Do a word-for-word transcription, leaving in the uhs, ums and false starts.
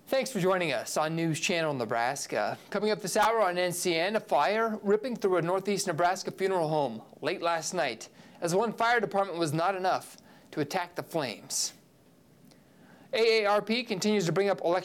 Thanks for joining us on News Channel Nebraska. Coming up this hour on N C N, a fire ripping through a northeast Nebraska funeral home late last night, as one fire department was not enough to attack the flames. A A R P continues to bring up election